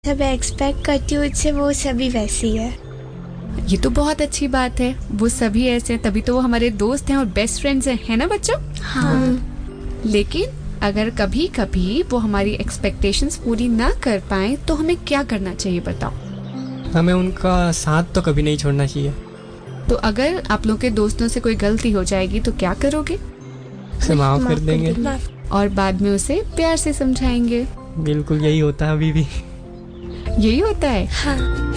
सब एक्सपेक्ट करती हूँ उससे, वो सभी वैसी है। ये तो बहुत अच्छी बात है, वो सभी ऐसे हैं तभी तो वो हमारे दोस्त हैं और बेस्ट फ्रेंड्स हैं, है ना बच्चों? हाँ। लेकिन अगर कभी कभी वो हमारी एक्सपेक्टेशंस पूरी ना कर पाए तो हमें क्या करना चाहिए बताओ? हमें उनका साथ तो कभी नहीं छोड़ना चाहिए। तो अगर आप लोग के दोस्तों से कोई गलती हो जाएगी तो क्या करोगे? उसे माफ कर देंगे और बाद में उसे प्यार से समझाएंगे। बिल्कुल यही होता है अभी भी। यही होता है। हाँ।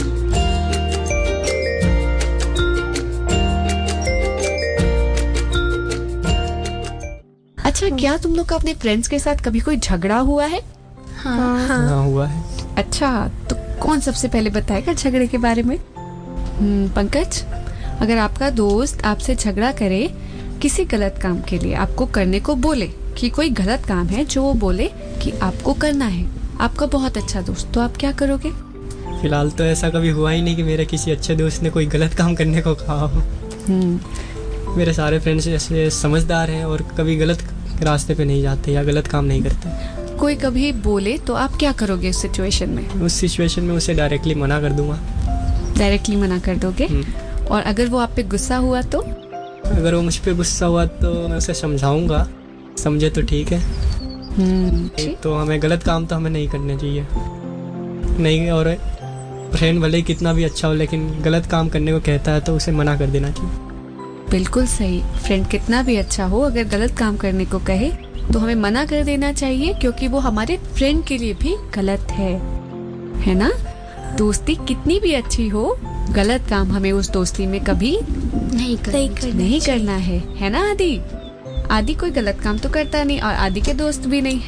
अच्छा, क्या तुम लोग का अपने फ्रेंड्स के साथ कभी कोई झगड़ा हुआ है? हाँ हुआ है। अच्छा, तो कौन सबसे पहले बताएगा झगड़े के बारे में? पंकज, अगर आपका दोस्त आपसे झगड़ा करे किसी गलत काम के लिए, आपको करने को बोले कि कोई गलत काम है जो वो बोले कि आपको करना है, आपका बहुत अच्छा दोस्त, तो आप क्या करोगे? फिलहाल तो ऐसा कभी हुआ ही नहीं कि मेरे किसी अच्छे दोस्त ने कोई गलत काम करने को कहा हो। मेरे सारे फ्रेंड्स ऐसे समझदार हैं और कभी गलत रास्ते पे नहीं जाते या गलत काम नहीं करते। कोई कभी बोले तो आप क्या करोगे उस सिचुएशन में? उस सिचुएशन में उसे डायरेक्टली मना कर दूंगा। डायरेक्टली मना कर दोगे? और अगर वो आप पे गुस्सा हुआ तो? अगर वो मुझ पे गुस्सा हुआ तो मैं उसे समझाऊंगा, समझे तो ठीक है। तो हमें गलत काम तो हमें नहीं करने चाहिए नहीं। और फ्रेंड भले ही कितना भी अच्छा हो लेकिन गलत काम करने को कहता है तो उसे मना कर देना चाहिए। बिल्कुल सही। फ्रेंड कितना भी अच्छा हो, अगर गलत काम करने को कहे तो हमें मना कर देना चाहिए, क्योंकि वो हमारे फ्रेंड के लिए भी गलत है ना? दोस्ती कितनी भी अच्छी हो, गलत काम हमें उस दोस्ती में कभी नहीं करना है ना? आदि कोई गलत काम तो करता नहीं और आदि के दोस्त भी नहीं।